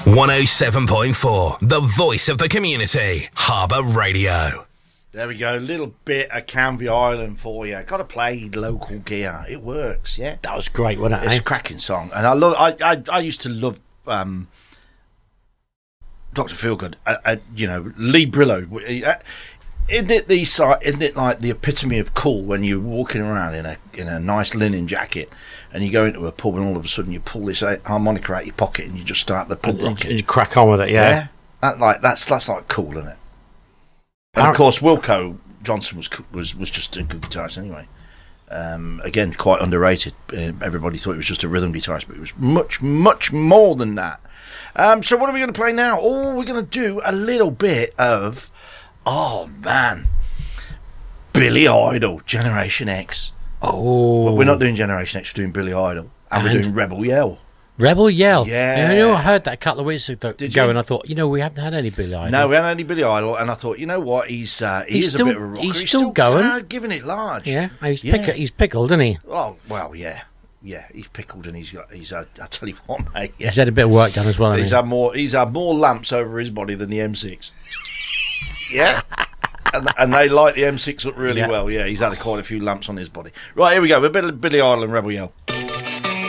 107.4, the voice of the community, Harbour Radio. There we go, a little bit of Canvey Island for you. Got to play local gear. It works, yeah. That was great, wasn't it? It's a cracking song, and I used to love Dr. Feelgood. Lee Brillo. Isn't it like the epitome of cool when you're walking around in a nice linen jacket and you go into a pub and all of a sudden you pull this harmonica out your pocket and you just start the pub rocking. You crack on with it, yeah. That's like cool, isn't it? And of course, Wilco Johnson was just a good guitarist anyway. Again, quite underrated. Everybody thought he was just a rhythm guitarist, but he was much, much more than that. So what are we going to play now? Oh, we're going to do a little bit of, oh man, Billy Idol, Generation X. Oh. But we're not doing Generation X, we're doing Billy Idol. And we're doing Rebel Yell. Rebel Yell? Yeah. I heard that a couple of weeks ago and I thought, we haven't had any Billy Idol. No, we haven't had any Billy Idol, and I thought, you know what, he's still, a bit of a rocker. He's still going. Giving it large. Yeah, he's pickled, isn't he? Oh, well, yeah. Yeah, he's pickled, and I tell you what, mate. Yeah. He's had a bit of work done as well, He's had more lamps over his body than the M6. Yeah. And they light the M6 up really well. Yeah, he's had quite a few lamps on his body. Right, here we go. We're Billy Idol and Rebel Yell.